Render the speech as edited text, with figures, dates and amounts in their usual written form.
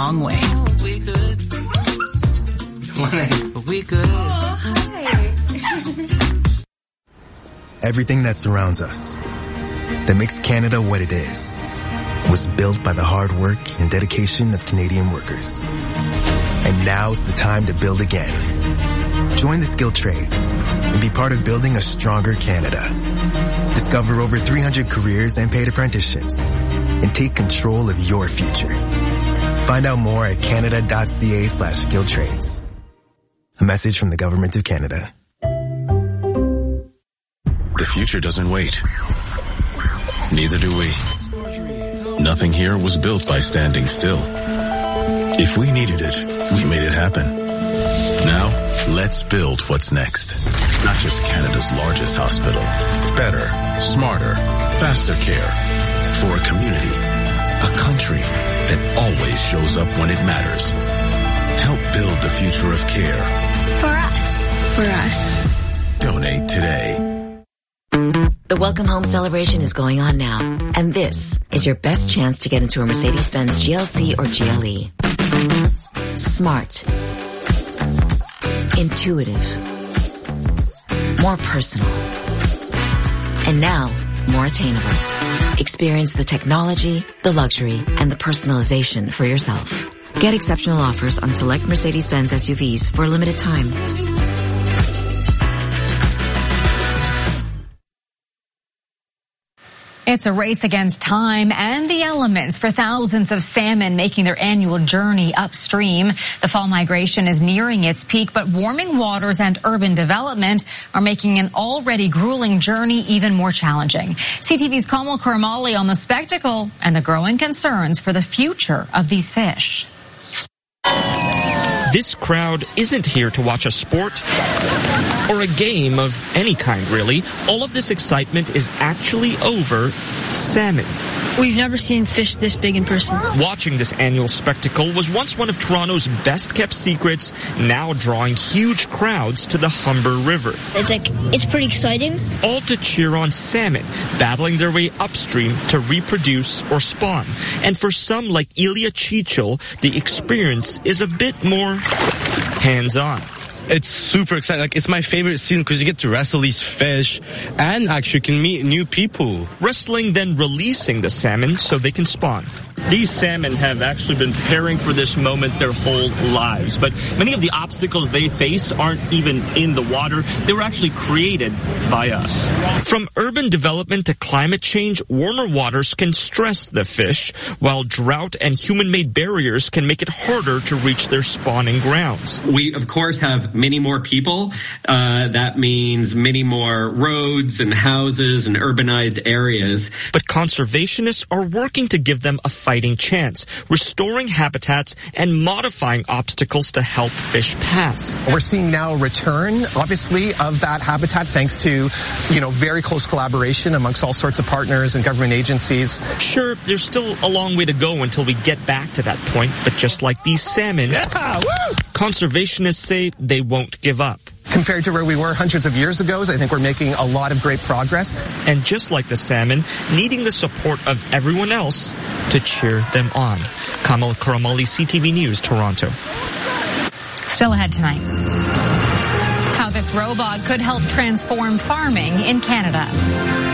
long way. We could. We could. Oh, hi. Everything that surrounds us, that makes Canada what it is, was built by the hard work and dedication of Canadian workers. And now's the time to build again. Join the skilled trades and be part of building a stronger Canada. Discover over 300 careers and paid apprenticeships and take control of your future. Find out more at canada.ca/skilltrades. A message from the Government of Canada. The future doesn't wait. Neither do we. Nothing here was built by standing still. If we needed it, we made it happen. Now, let's build what's next. Not just Canada's largest hospital. Better, smarter, faster care. For a community, a country that always shows up when it matters. Help build the future of care. For us. For us. Donate today. The Welcome Home celebration is going on now, and this is your best chance to get into a Mercedes-Benz GLC or GLE. Smart. Intuitive. More personal. And now, more attainable. Experience the technology, the luxury, and the personalization for yourself. Get exceptional offers on select Mercedes-Benz SUVs for a limited time. It's a race against time and the elements for thousands of salmon making their annual journey upstream. The fall migration is nearing its peak, but warming waters and urban development are making an already grueling journey even more challenging. CTV's Kamal Karamali on the spectacle and the growing concerns for the future of these fish. This crowd isn't here to watch a sport or a game of any kind, really. All of this excitement is actually over salmon. We've never seen fish this big in person. Watching this annual spectacle was once one of Toronto's best-kept secrets, now drawing huge crowds to the Humber River. It's pretty exciting. All to cheer on salmon, battling their way upstream to reproduce or spawn. And for some, like Ilya Chichel, the experience is a bit more hands-on. It's super exciting. Like, it's my favorite scene because you get to wrestle these fish and actually can meet new people. Wrestling, then releasing the salmon so they can spawn. These salmon have actually been preparing for this moment their whole lives. But many of the obstacles they face aren't even in the water. They were actually created by us. From urban development to climate change, warmer waters can stress the fish, while drought and human-made barriers can make it harder to reach their spawning grounds. We, of course, have many more people. That means many more roads and houses and urbanized areas. But conservationists are working to give them a fighting chance, restoring habitats and modifying obstacles to help fish pass. We're seeing now a return, obviously, of that habitat thanks to, very close collaboration amongst all sorts of partners and government agencies. Sure, there's still a long way to go until we get back to that point, but just like these salmon, conservationists say they won't give up. Compared to where we were hundreds of years ago, I think we're making a lot of great progress. And just like the salmon, needing the support of everyone else to cheer them on. Kamal Karamali, CTV News, Toronto. Still ahead tonight. How this robot could help transform farming in Canada.